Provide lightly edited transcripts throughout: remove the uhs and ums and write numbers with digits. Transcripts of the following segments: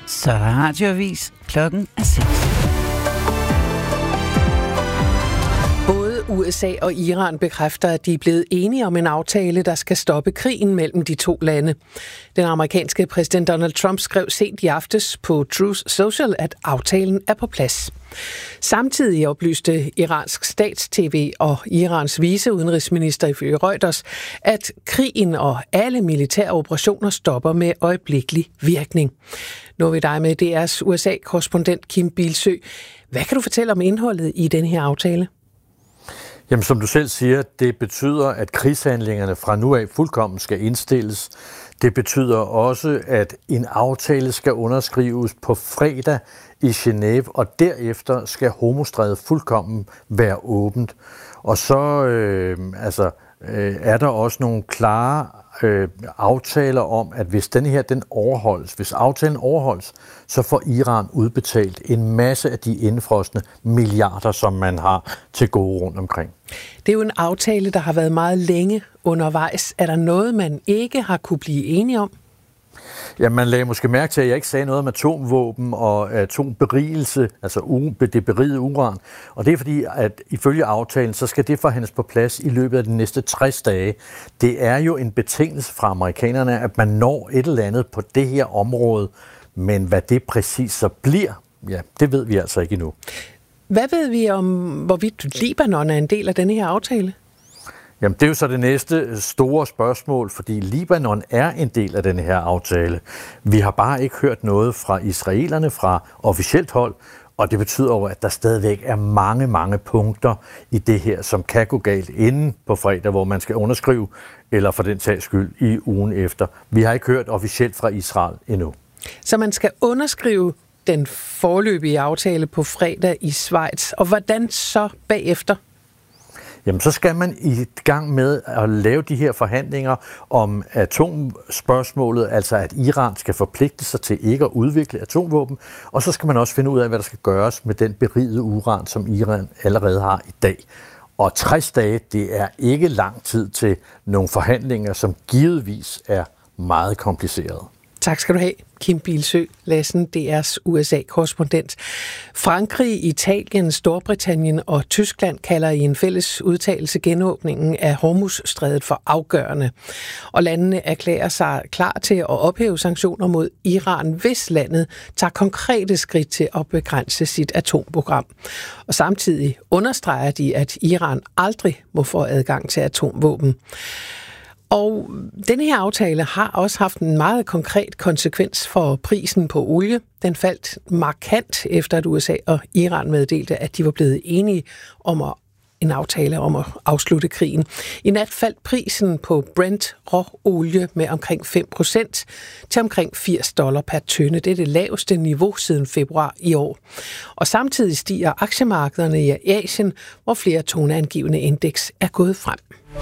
Så er der radioavis. Klokken er 6. Både USA og Iran bekræfter, at de er blevet enige om en aftale, der skal stoppe krigen mellem de to lande. Den amerikanske præsident Donald Trump skrev sent i aftes på Truth Social, at aftalen er på plads. Samtidig oplyste iransk stats-TV og Irans viceudenrigsminister ifølge Reuters, at krigen og alle militære operationer stopper med øjeblikkelig virkning. Nu er vi dig med DR's USA-korrespondent Kim Bilsø. Hvad kan du fortælle om indholdet i den her aftale? Jamen, som du selv siger, det betyder, at krigshandlingerne fra nu af fuldkommen skal indstilles. Det betyder også, at en aftale skal underskrives på fredag i Genève, og derefter skal Hormuzstrædet fuldkommen være åbent. Og så er der også nogle klare aftaler om, at hvis hvis aftalen overholdes, så får Iran udbetalt en masse af de indefrosne milliarder, som man har til gode rundt omkring. Det er jo en aftale, der har været meget længe undervejs. Er der noget, man ikke har kunne blive enige om? Ja, man lagde måske mærke til, at jeg ikke sagde noget om atomvåben og atomberigelse, altså det berigede uran. Og det er fordi, at ifølge aftalen, så skal det forhandles på plads i løbet af de næste 60 dage. Det er jo en betingelse fra amerikanerne, at man når et eller andet på det her område. Men hvad det præcis så bliver, ja, det ved vi altså ikke endnu. Hvad ved vi om, hvorvidt Libanon er en del af denne her aftale? Jamen, det er jo så det næste store spørgsmål, fordi Libanon er en del af den her aftale. Vi har bare ikke hørt noget fra israelerne fra officielt hold, og det betyder jo, at der stadigvæk er mange, mange punkter i det her, som kan gå galt inden på fredag, hvor man skal underskrive, eller for den sags skyld i ugen efter. Vi har ikke hørt officielt fra Israel endnu. Så man skal underskrive den foreløbige aftale på fredag i Schweiz, og hvordan så bagefter? Jamen, så skal man i gang med at lave de her forhandlinger om atomspørgsmålet, altså at Iran skal forpligte sig til ikke at udvikle atomvåben, og så skal man også finde ud af, hvad der skal gøres med den berigede uran, som Iran allerede har i dag. Og 60 dage, det er ikke lang tid til nogle forhandlinger, som givetvis er meget komplicerede. Tak skal du have, Kim Bilsø Lassen, DR's USA-korrespondent. Frankrig, Italien, Storbritannien og Tyskland kalder i en fælles udtalelse genåbningen af Hormuzstrædet for afgørende. Og landene erklærer sig klar til at ophæve sanktioner mod Iran, hvis landet tager konkrete skridt til at begrænse sit atomprogram. Og samtidig understreger de, at Iran aldrig må få adgang til atomvåben. Og denne her aftale har også haft en meget konkret konsekvens for prisen på olie. Den faldt markant efter, at USA og Iran meddelte, at de var blevet enige om en aftale om at afslutte krigen. I nat faldt prisen på Brent råolie med omkring 5% til omkring $80 per tønde. Det er det laveste niveau siden februar i år. Og samtidig stiger aktiemarkederne i Asien, hvor flere toneangivende indeks er gået frem.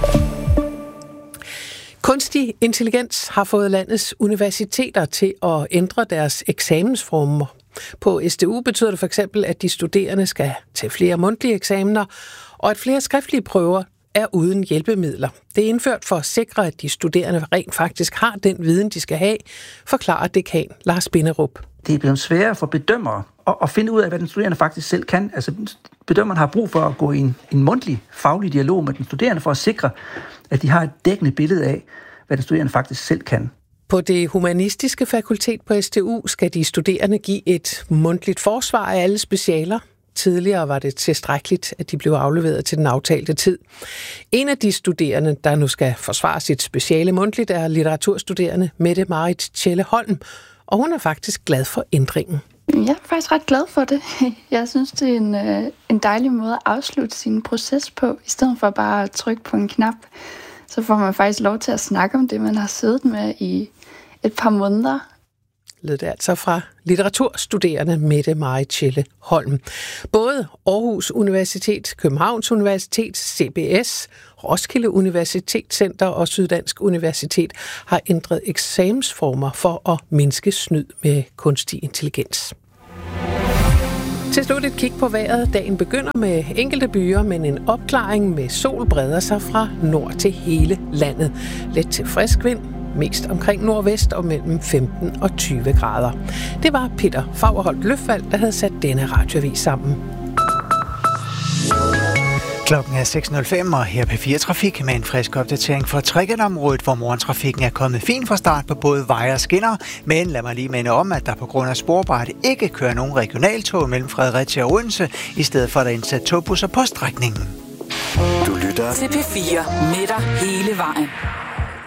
Kunstig intelligens har fået landets universiteter til at ændre deres eksamensformer. På SDU betyder det for eksempel, at de studerende skal tage flere mundtlige eksamener, og at flere skriftlige prøver er uden hjælpemidler. Det er indført for at sikre, at de studerende rent faktisk har den viden, de skal have, forklarer dekan Lars Binderup. Det er blevet sværere for bedømmere at finde ud af, hvad den studerende faktisk selv kan. Altså, bedømmeren har brug for at gå i en mundtlig, faglig dialog med den studerende for at sikre, at de har et dækkende billede af, hvad den studerende faktisk selv kan. På det humanistiske fakultet på SDU skal de studerende give et mundtligt forsvar af alle specialer. Tidligere var det tilstrækkeligt, at de blev afleveret til den aftalte tid. En af de studerende, der nu skal forsvare sit speciale mundtligt, er litteraturstuderende Mette-Marit Tjelle-Holm, og hun er faktisk glad for ændringen. Jeg er faktisk ret glad for det. Jeg synes, det er en dejlig måde at afslutte sin proces på, i stedet for bare at trykke på en knap. Så får man faktisk lov til at snakke om det, man har siddet med i et par måneder. Lød det altså fra litteraturstuderende Mette-Marit Tjelle-Holm. Både Aarhus Universitet, Københavns Universitet, CBS, Roskilde Universitetscenter og Syddansk Universitet har ændret eksamensformer for at mindske snyd med kunstig intelligens. Til slut et kig på vejret. Dagen begynder med enkelte byer, men en opklaring med sol breder sig fra nord til hele landet. Let til frisk vind, mest omkring nordvest og mellem 15 og 20 grader. Det var Peter Fagerholt Løfvald, der havde sat denne radioavis sammen. Klokken er 6.05, og her på P4 Trafik med en frisk opdatering for Trækkerområdet, hvor morgentrafikken er kommet fint fra start på både veje og skinner. Men lad mig lige minde om, at der på grund af sporbart ikke kører nogen regionaltog mellem Fredericia og Odense, i stedet for at der er indsat togbusser på strækningen. Du lytter til P4 med dig hele vejen.